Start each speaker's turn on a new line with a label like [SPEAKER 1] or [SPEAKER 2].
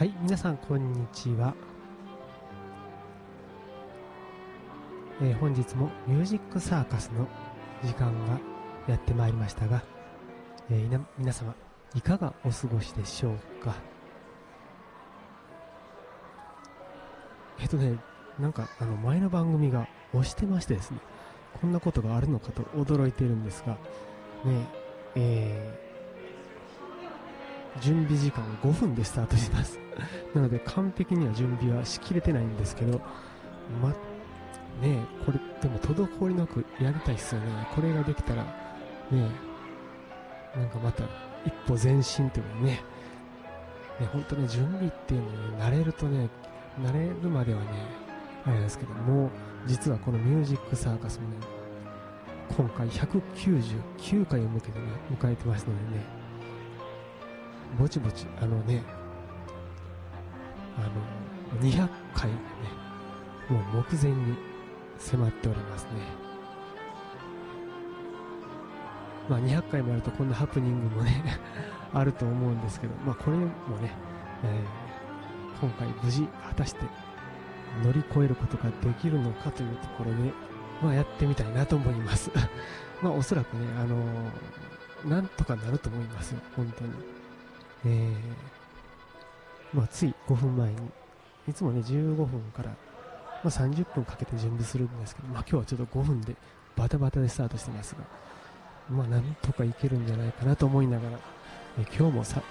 [SPEAKER 1] はい、皆さんこんにちは。本日もミュージックサーカスの時間がやってまいりましたが、皆様いかがお過ごしでしょうか。なんか前の番組が押してましてですね、こんなことがあるのかと驚いているんですが、準備時間5分でスタートしますなので完璧には準備はしきれてないんですけど、これでも滞りなくやりたいっすよね。これができたらなんかまた一歩前進というか本当ね、準備っていうのに慣れるとね、慣れるまではねあれなんですけど、もう実はこのミュージックサーカスもね、今回199回を迎えてますのでね、ぼちぼち200回ね、もう目前に迫っておりますね。200回もあるとこんなハプニングもねあると思うんですけど、これもね、今回無事果たして乗り越えることができるのかというところで、やってみたいなと思いますおそらくね、なんとかなると思いますよ、本当に。つい5分前に、いつもね15分から、30分かけて準備するんですけど、今日はちょっと5分でバタバタでスタートしてますが、なんとかいけるんじゃないかなと思いながら、今日も